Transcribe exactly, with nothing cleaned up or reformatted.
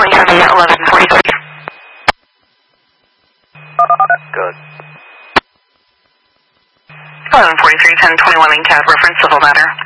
County eleven forty-three. Good. eleven forty-three, ten twenty-one in C A D, reference civil matter.